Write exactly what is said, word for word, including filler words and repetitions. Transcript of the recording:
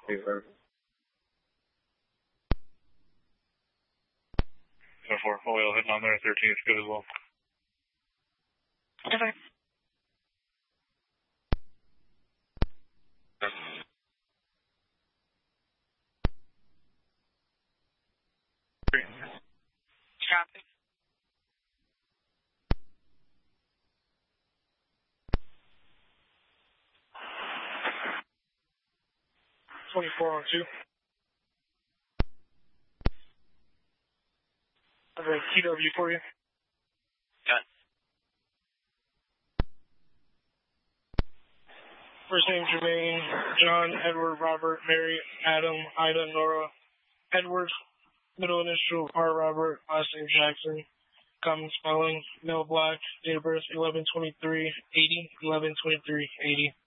Hey, sir. So four, oil hitting on there, thirteen is good as well. Whatever. Copy. twenty-four on two. I've got T W for you. Done. First name Jermaine, John, Edward, Robert, Mary, Adam, Ida, Nora, Edward. Middle initial R. Robert, last name Jackson. Common spelling, male black, date of birth eleven twenty-three eighty, eleven twenty-three eighty.